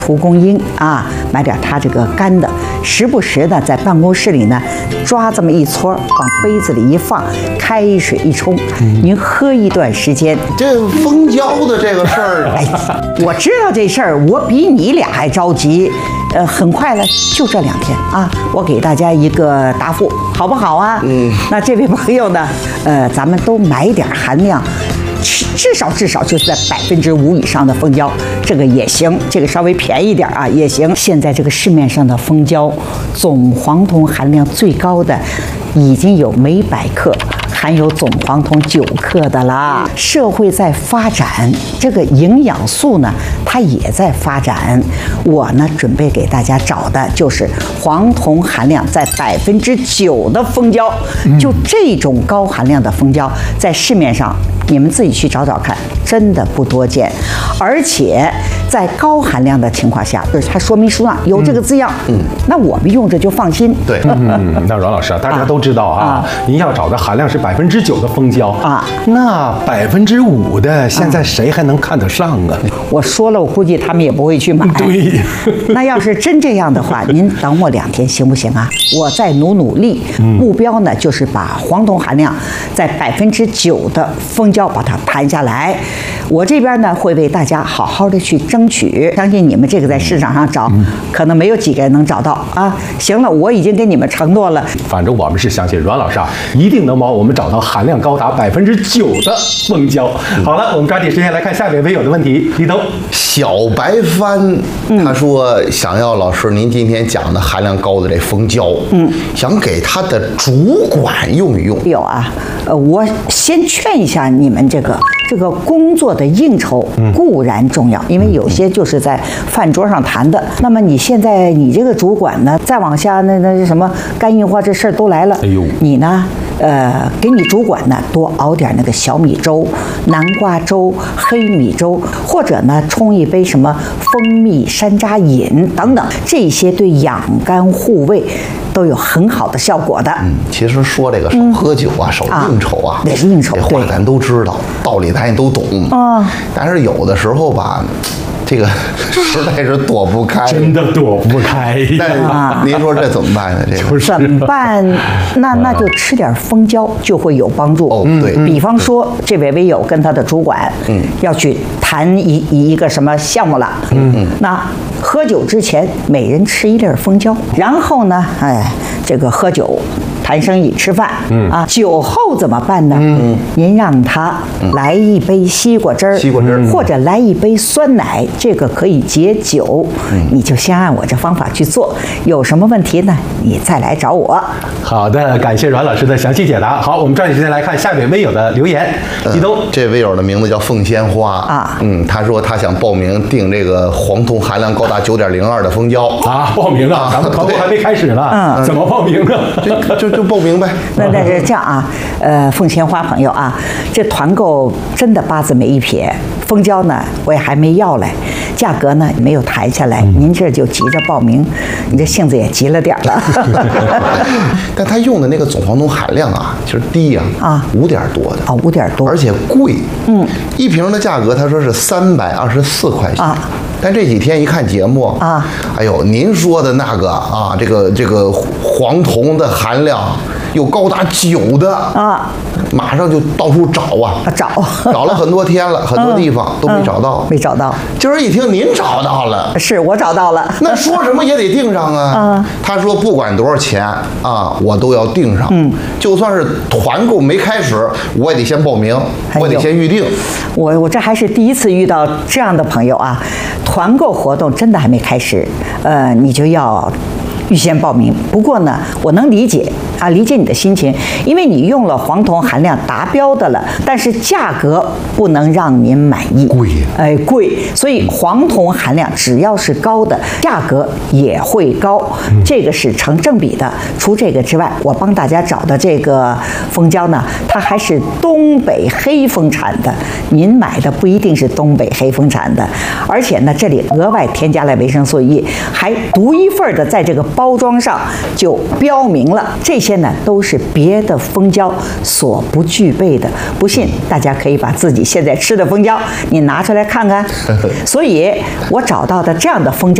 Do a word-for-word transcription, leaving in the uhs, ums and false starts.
蒲公英啊，买点它这个干的，时不时的在办公室里呢抓这么一撮，往杯子里一放，开水一冲，您喝一段时间。 这蜂胶的这个事儿， 哎，我知道这事儿，我比你俩还着急。呃，很快了，就这两天啊，我给大家一个答复，好不好啊？嗯。那这位朋友呢，呃，咱们都买点含量。至少至少就是在百分之五以上的蜂胶，这个也行，这个稍微便宜点啊也行。现在这个市面上的蜂胶，总黄酮含量最高的，已经有每百克含有总黄酮九克的啦。社会在发展，这个营养素呢，它也在发展。我呢，准备给大家找的就是黄酮含量在百分之九的蜂胶，就这种高含量的蜂胶，在市面上。你们自己去找找看，真的不多见，而且在高含量的情况下，就是它说明书上有这个字样，嗯，那我们用着就放心。 对， 嗯，那阮老师啊，大家都知道啊，啊您要找的含量是百分之九的蜂胶啊，那百分之五的，现在谁还能看得上啊？ 我说了，我估计他们也不会去买。 对， 那要是真这样的话，您等我两天行不行啊？我再努努力，目标呢就是把黄酮含量在百分之九的蜂胶。要把它谈下来，我这边呢会为大家好好的去争取，相信你们这个在市场上找，嗯、可能没有几个人能找到啊。行了，我已经给你们承诺了， 反正我们是相信阮老师啊，一定能帮我们找到含量高达百分之九的蜂胶。嗯、好了，我们抓紧时间来看下面微友的问题。立冬， 小白帆他说想要老师您今天讲的含量高的这蜂胶，嗯，想给他的主管用一用。 有啊，呃，我先劝一下你。你们这个这个工作的应酬固然重要，因为有些就是在饭桌上谈的。那么你现在你这个主管呢，再往下那那什么肝硬化这事儿都来了，哎呦，你呢，呃，给你主管呢多熬点那个小米粥、南瓜粥、黑米粥，或者呢冲一杯什么蜂蜜山楂饮等等，这些对养肝护胃都有很好的效果的。 嗯，其实说这个少喝酒啊，少应酬啊， 得是应酬， 这话咱都知道，道理咱也都懂啊。但是有的时候吧，这个实在是躲不开， 真的躲不开。 那您说这怎么办呢？这个怎么办？那那就吃点蜂胶就会有帮助。 哦，对， 比方说这位微友跟他的主管，嗯，要去谈一一个什么项目了，嗯嗯，那喝酒之前每人吃一粒蜂胶，然后呢，哎，这个喝酒。谈生意、吃饭，嗯啊，酒后怎么办呢？嗯，您让他来一杯西瓜汁儿， 西瓜汁儿， 或者来一杯酸奶，这个可以解酒。嗯，你就先按我这方法去做，有什么问题呢？你再来找我。 好的，感谢阮老师的详细解答。好，我们抓紧时间来看下面微友的留言。立冬、呃， 这位友的名字叫凤仙花啊，嗯，他说他想报名订这个黄酮含量高达九点零二的蜂胶啊， 报名了，咱们团购还没开始呢，嗯，怎么报名呢？ 就就就报名呗。 那那是这样啊，呃，凤仙花朋友啊，这团购真的八字没一撇，蜂胶呢我也还没要来，价格呢没有谈下来，您这就急着报名，你这性子也急了点了。 但他用的那个总黄酮含量啊，其实低呀，啊，五点多的啊，五点多， 而且贵，嗯，一瓶的价格他说是三百二十四块钱啊。但这几天一看节目啊，哎呦，您说的那个啊，这个这个黄酮的含量有高达九的啊，马上就到处找啊， 找找了很多天了，很多地方都没找到， 没找到。 今儿一听您找到了， 是我找到了， 那说什么也得订上啊。他说不管多少钱啊，我都要订上。嗯，就算是团购没开始，我也得先报名，我也得先预定。 我我这还是第一次遇到这样的朋友啊。团购活动真的还没开始，呃，你就要预先报名。不过呢，我能理解啊，理解你的心情，因为你用了黄酮含量达标的了，但是价格不能让您满意， 贵， 哎，贵。所以黄酮含量只要是高的，价格也会高，这个是成正比的。除这个之外，我帮大家找的这个蜂胶呢，它还是东北黑蜂产的，您买的不一定是东北黑蜂产的，而且呢，这里额外添加了维生素 E， 还独一份的在这个包装上就标明了这些些呢都是别的蜂胶所不具备的。不信，大家可以把自己现在吃的蜂胶你拿出来看看。所以我找到的这样的蜂胶。